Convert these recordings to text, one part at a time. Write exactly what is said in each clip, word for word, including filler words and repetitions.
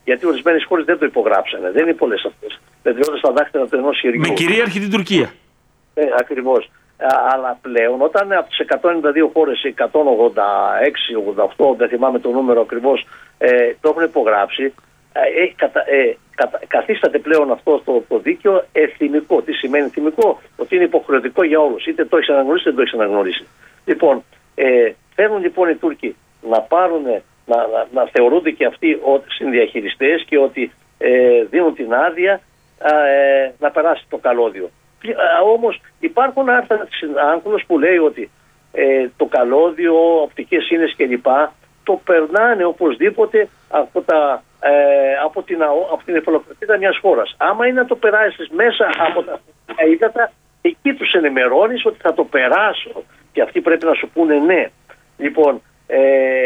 Γιατί ορισμένες χώρες δεν το υπογράψανε. Δεν είναι πολλές αυτές. Μετριώνται στα δάχτυλα του ενός χεριού. Με κυρίαρχη την Τουρκία. Ε, ακριβώς. Αλλά πλέον όταν από τις εκατόν ενενήντα δύο χώρες, εκατόν ογδόντα έξι ογδόντα οκτώ, δεν θυμάμαι το νούμερο ακριβώς, ε, το έχουν υπογράψει, ε, κατα, ε, κατα, καθίσταται πλέον αυτό το, το δίκαιο εθιμικό. Τι σημαίνει εθιμικό? Ότι είναι υποχρεωτικό για όλους. Είτε το έχεις αναγνωρίσει είτε δεν το έχεις αναγνωρίσει. Λοιπόν, ε, θέλουν λοιπόν οι Τούρκοι να πάρουν, να, να, να θεωρούνται και αυτοί συνδιαχειριστές και ότι ε, δίνουν την άδεια ε, να περάσει το καλώδιο. Όμως υπάρχουν άρθρα της Άγγλος που λέει ότι ε, το καλώδιο, οπτικές σύνες κλπ. Το περνάνε οπωσδήποτε από, τα, ε, από την, από την εφαλοκρατήτα μιας χώρας. Άμα είναι να το περάσεις μέσα από τα ύδατα, εκεί τους ενημερώνεις ότι θα το περάσω και αυτοί πρέπει να σου πούνε ναι. Λοιπόν, ε,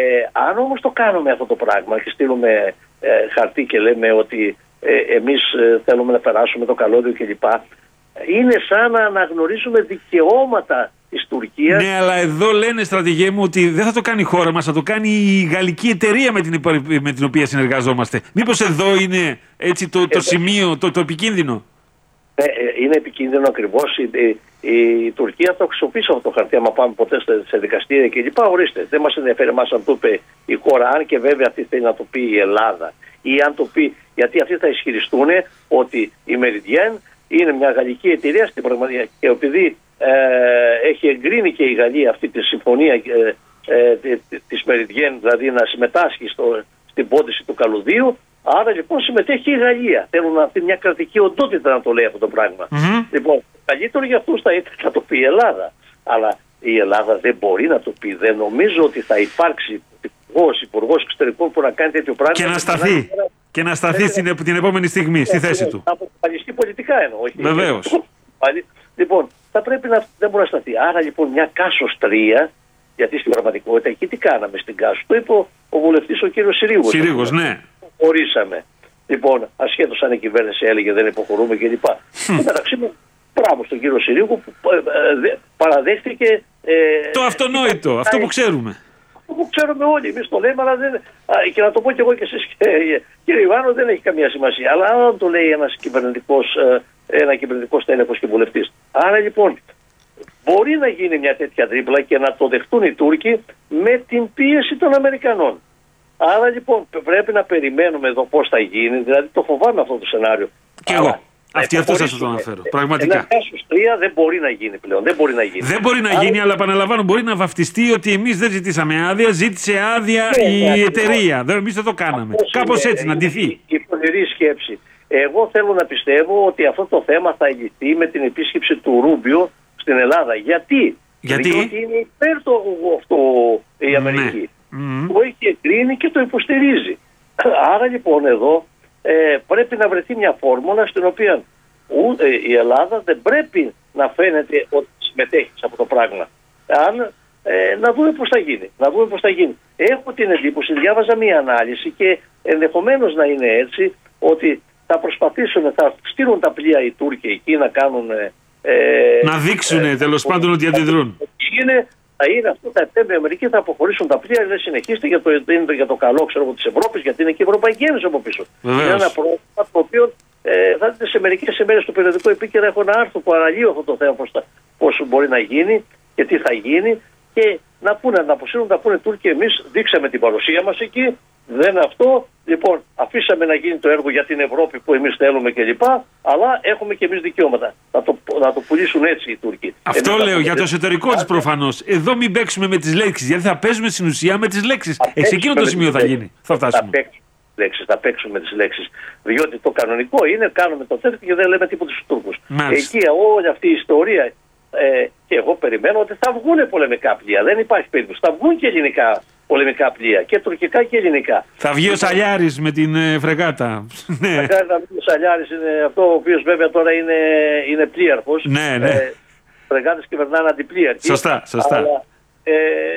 αν όμως το κάνουμε αυτό το πράγμα και στείλουμε ε, χαρτί και λέμε ότι ε, εμείς ε, θέλουμε να περάσουμε το καλώδιο κλπ. Είναι σαν να αναγνωρίζουμε δικαιώματα της Τουρκίας. Ναι, αλλά εδώ λένε, στρατηγέ μου, ότι δεν θα το κάνει η χώρα μας, θα το κάνει η γαλλική εταιρεία με την, με την οποία συνεργαζόμαστε. Μήπως εδώ είναι έτσι το, το σημείο, το, το επικίνδυνο? Ε, είναι επικίνδυνο ακριβώς. Η, η, η Τουρκία το χρησιμοποιήσει αυτό το χαρτί. Άμα πάμε ποτέ σε δικαστήρια κλπ. Ορίστε, δεν μας ενδιαφέρει εμάς αν το πει η χώρα, αν και βέβαια αυτή θέλει να το πει η Ελλάδα. Ή αν το πει, γιατί αυτοί θα ισχυριστούν ότι η Meridian είναι μια γαλλική εταιρεία στην πραγματικότητα και επειδή ε, έχει εγκρίνει και η Γαλλία αυτή τη συμφωνία ε, ε, της Meridian, δηλαδή να συμμετάσχει στο, στην πώληση του καλωδίου, άρα λοιπόν συμμετέχει η Γαλλία. Θέλουν αυτή μια κρατική οντότητα να το λέει αυτό το πράγμα. Mm-hmm. Λοιπόν, καλύτερο για αυτούς θα ήταν να το πει η Ελλάδα. Αλλά η Ελλάδα δεν μπορεί να το πει. Δεν νομίζω ότι θα υπάρξει υπουργός, υπουργός εξωτερικών που να κάνει τέτοιο πράγμα. Και να σταθεί. Και να σταθεί στην, την επόμενη στιγμή στη θέση του. Να αποφασιστεί πολιτικά εννοώ. Βεβαίως. Λοιπόν, θα πρέπει να δεν μπορεί να σταθεί. Άρα λοιπόν μια Κάσος τρία, γιατί στην πραγματικότητα εκεί τι κάναμε στην Κάσος? Το είπε ο βουλευτής ο κύριος Συρίγος. Συρίγος, ναι. Ορίσαμε. Λοιπόν, ασχέτως αν η κυβέρνηση έλεγε δεν υποχωρούμε κλπ. Και μεταξύ μου, μπράβο στον κύριο Συρίγο που ε, ε, παραδέχτηκε. Ε, το αυτονόητο, ε, αυτό που ξέρουμε. Που ξέρουμε όλοι, εμείς το λέμε, αλλά δεν. Α, και να το πω και εγώ και εσείς, κύριε Ιβάνο, δεν έχει καμία σημασία. Αλλά αν το λέει ένας κυβερνητικός, ένα κυβερνητικός τέλεχος και βουλευτής. Άρα λοιπόν, μπορεί να γίνει μια τέτοια τρίπλα και να το δεχτούν οι Τούρκοι με την πίεση των Αμερικανών. Άρα λοιπόν, πρέπει να περιμένουμε εδώ πώς θα γίνει. Δηλαδή, το φοβάμαι αυτό το σενάριο. Και αλλά, εγώ. Αυτή, αυτό σας το αναφέρω. Πραγματικά. Ένα Κάσος τρία δεν μπορεί να γίνει πλέον. Δεν μπορεί να γίνει. Δεν μπορεί να γίνει, αλλά, αλλά επαναλαμβάνω, μπορεί να βαφτιστεί ότι εμείς δεν ζητήσαμε άδεια, ζήτησε άδεια ναι, η ναι, εταιρεία. Ναι. Εμείς δεν το κάναμε. Κάπως έτσι, να ντυθεί. Η, η πονηρή σκέψη. Εγώ θέλω να πιστεύω ότι αυτό το θέμα θα λυθεί με την επίσκεψη του Ρούμπιο στην Ελλάδα. Γιατί? Γιατί? Διότι είναι υπέρ το αυτό η Αμερική. Ναι. Που έχει εγκρίνει και το υποστηρίζει. Άρα λοιπόν εδώ Ε, πρέπει να βρεθεί μια φόρμουλα στην οποία ούτε η Ελλάδα δεν πρέπει να φαίνεται ότι συμμετέχει σε αυτό το πράγμα. Αν, ε, να δούμε πώς θα γίνει. Να δούμε πώς θα γίνει. Έχω την εντύπωση, διάβαζα μια ανάλυση και ενδεχομένως να είναι έτσι, ότι θα προσπαθήσουν, θα στείλουν τα πλοία οι Τούρκοι εκεί να κάνουν... Ε, να δείξουν ε, τέλος ε, πάντων ότι αντιδρούν. Είναι, θα είναι αυτό, θα επέμβει η Αμερική, θα αποχωρήσουν τα πλοία, δεν συνεχίστε για το, για το καλό ξέρω, της Ευρώπης, γιατί είναι και η Ευρωπαϊκή Ένωση από πίσω. Βεβαίως. Είναι ένα πρόβλημα το οποίο ε, θα δείτε σε μερικές ημέρες στο περιοδικό επίκαιρα έχω ένα άρθρο που αναλύει αυτό το θέμα, πώς, θα, πώς μπορεί να γίνει και τι θα γίνει και να πούνε, να αποσύρουν, να πούνε Τούρκοι, εμείς δείξαμε την παρουσία μας εκεί, δεν είναι αυτό. Λοιπόν, αφήσαμε να γίνει το έργο για την Ευρώπη που εμείς θέλουμε κλπ. Αλλά έχουμε και εμείς δικαιώματα. Να το, να το πουλήσουν έτσι οι Τούρκοι. Αυτό εμείς λέω για το εσωτερικό της προφανώς. Εδώ μην παίξουμε με τις λέξεις. Γιατί θα παίζουμε στην ουσία με τις λέξεις. Σε εκείνο το σημείο θα γίνει. Θα φτάσουμε. Θα λέξεις, θα παίξουμε με τις λέξεις. Διότι το κανονικό είναι κάνουμε το τέτοιο και δεν λέμε τίποτα στους Τούρκους. Μάλιστα. Εκεί όλη αυτή η ιστορία. Ε, και εγώ περιμένω ότι θα βγουν πολεμικά πλοία. Δεν υπάρχει περίπτωση. Θα βγουν και ελληνικά πολεμικά πλοία. Και τουρκικά και ελληνικά. Θα βγει ο Σαλιάρης με την ε, φρεγάτα. Ναι. Θα βγει ο Σαλιάρης, είναι αυτό ο οποίος βέβαια τώρα είναι, είναι πλοίαρχος. Ναι, ναι. Ε, φρεγάτες κυβερνάνε αντιπλοίαρχοι. Σωστά, σωστά. Αλλά, ε,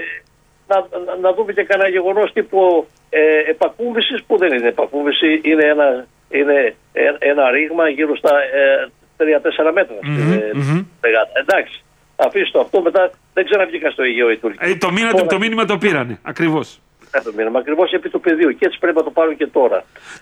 να, να, να δούμε και κανένα γεγονός τύπου ε, επακούβησης που δεν είναι επακούβηση. Είναι ένα, είναι ένα ρήγμα γύρω στα ε, τρία τέσσερα μέτρα. Mm-hmm, ε, mm-hmm. Εντάξει. Αφήστε αυτό, μετά δεν ξαναβγήκα στο Αιγαίο οι Τούρκοι. Ε, το, μήνα, το, το μήνυμα το πήρανε, ακριβώς. Ε, το μήνυμα, ακριβώς επί του πεδίου. Και έτσι πρέπει να το πάρουν και τώρα.